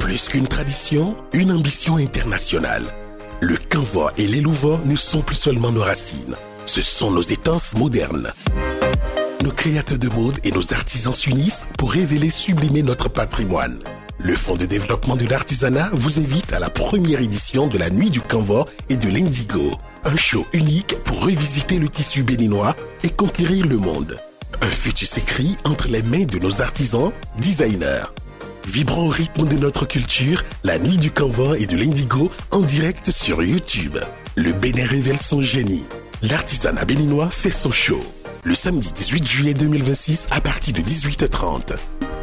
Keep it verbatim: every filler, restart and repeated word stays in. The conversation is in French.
Plus qu'une tradition, une ambition internationale. Le Canva et l'Elouva ne sont plus seulement nos racines, ce sont nos étoffes modernes. Nos créateurs de mode et nos artisans s'unissent pour révéler, sublimer notre patrimoine. Le Fonds de développement de l'artisanat vous invite à la première édition de la Nuit du Canva et de l'Indigo. Un show unique pour revisiter le tissu béninois et conquérir le monde. Un futur s'écrit entre les mains de nos artisans, designers. Vibrant au rythme de notre culture, la Nuit du Canva et de l'Indigo en direct sur YouTube. Le Bénin révèle son génie. L'artisanat béninois fait son show. Le samedi dix-huit juillet deux mille vingt-six à partir de dix-huit heures trente.